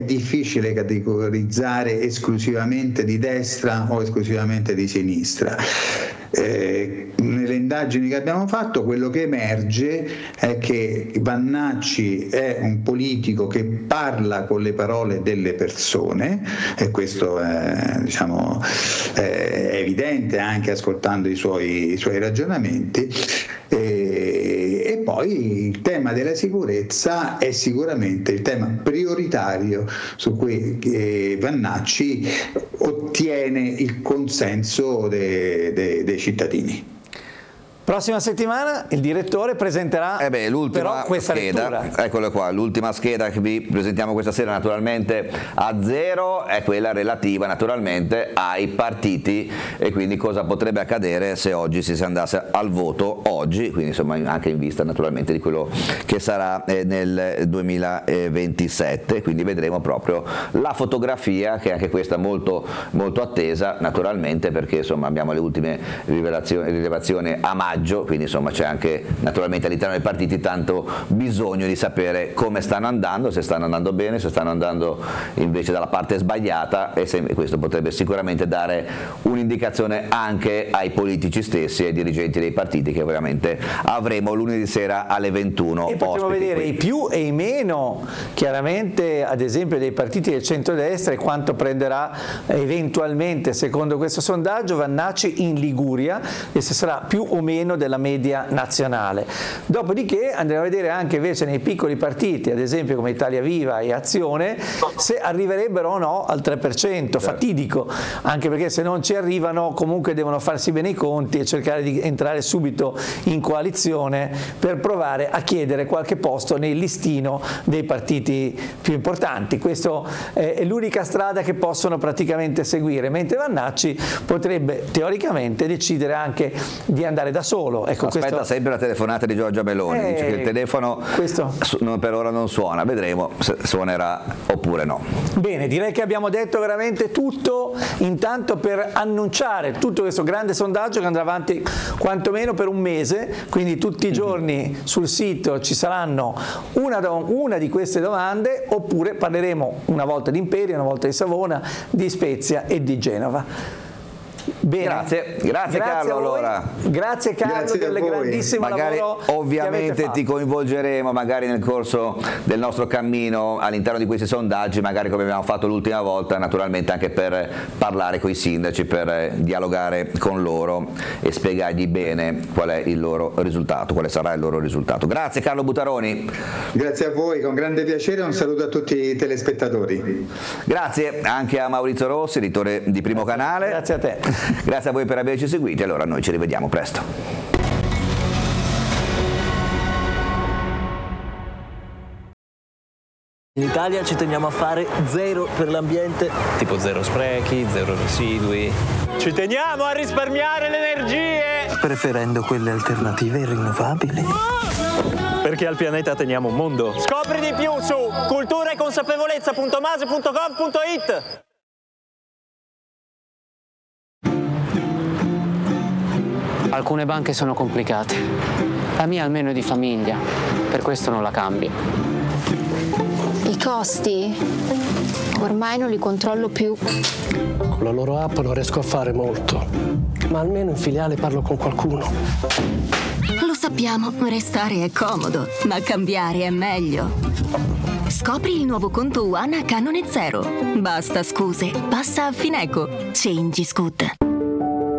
difficile categorizzare esclusivamente di destra o esclusivamente di sinistra. Nelle indagini che abbiamo fatto, quello che emerge è che Vannacci è un politico che parla con le parole delle persone, e questo è evidente anche ascoltando i suoi ragionamenti. E poi il tema della sicurezza è sicuramente il tema prioritario su cui Vannacci ottiene il consenso dei cittadini. Prossima settimana il direttore presenterà però questa scheda, lettura. Eccola qua, l'ultima scheda che vi presentiamo questa sera naturalmente a zero è quella relativa naturalmente ai partiti e quindi cosa potrebbe accadere se oggi si andasse al voto oggi, quindi insomma anche in vista naturalmente di quello che sarà nel 2027, quindi vedremo proprio la fotografia che è anche questa molto, molto attesa naturalmente perché insomma abbiamo le ultime rilevazioni a maggio, quindi insomma c'è anche naturalmente all'interno dei partiti tanto bisogno di sapere come stanno andando, se stanno andando bene, se stanno andando invece dalla parte sbagliata e questo potrebbe sicuramente dare un'indicazione anche ai politici stessi e ai dirigenti dei partiti che veramente avremo lunedì sera alle 21. E potremo vedere i più e i meno chiaramente ad esempio dei partiti del centrodestra e quanto prenderà eventualmente secondo questo sondaggio Vannacci in Liguria e se sarà più o meno della media nazionale. Dopodiché andremo a vedere anche invece nei piccoli partiti, ad esempio come Italia Viva e Azione, se arriverebbero o no al 3%, fatidico, anche perché se non ci arrivano comunque devono farsi bene i conti e cercare di entrare subito in coalizione per provare a chiedere qualche posto nel listino dei partiti più importanti. Questa è l'unica strada che possono praticamente seguire, mentre Vannacci potrebbe teoricamente decidere anche di andare da solo. Ecco, aspetta sempre la telefonata di Giorgia Meloni, dice che il telefono per ora non suona, vedremo se suonerà oppure no. Bene, direi che abbiamo detto veramente tutto, intanto per annunciare tutto questo grande sondaggio che andrà avanti quantomeno per un mese, quindi tutti i giorni sul sito ci saranno una di queste domande, oppure parleremo una volta di Imperia, una volta di Savona, di Spezia e di Genova. Bene. Grazie Carlo. Allora. Grazie Carlo del grandissimo magari, lavoro. Ovviamente ti coinvolgeremo magari nel corso del nostro cammino all'interno di questi sondaggi, magari come abbiamo fatto l'ultima volta, naturalmente anche per parlare con i sindaci, per dialogare con loro e spiegargli bene qual è il loro risultato, quale sarà il loro risultato. Grazie Carlo Butaroni. Grazie a voi, con grande piacere, un saluto a tutti i telespettatori. Grazie anche a Maurizio Rossi, editore di Primo Canale. Grazie a te. Grazie a voi per averci seguiti, allora noi ci rivediamo presto. In Italia ci teniamo a fare zero per l'ambiente, tipo zero sprechi, zero residui. Ci teniamo a risparmiare le energie, preferendo quelle alternative e rinnovabili. Perché al pianeta teniamo un mondo. Scopri di più su culturaeconsapevolezza.mase.gov.it. Alcune banche sono complicate. La mia almeno è di famiglia, per questo non la cambio. I costi? Ormai non li controllo più. Con la loro app non riesco a fare molto, ma almeno in filiale parlo con qualcuno. Lo sappiamo, restare è comodo, ma cambiare è meglio. Scopri il nuovo conto One a canone zero. Basta scuse, passa a Fineco. Change is good.